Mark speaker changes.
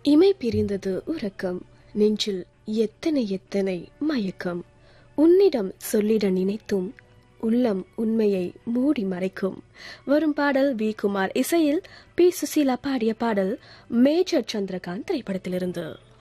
Speaker 1: இமை பிரிந்தது உறக்கம், நெஞ்சில் எத்தனை எத்தனை மயக்கம். உன்னிடம் சொல்லிட நினைத்தும் உள்ளம் உண்மையை மூடி மறைக்கும். வரும் பாடல் வி குமார் இசையில் பி சுசீலா பாடிய பாடல் மேஜர் சந்திரகாந்த் திரைப்படத்திலிருந்து.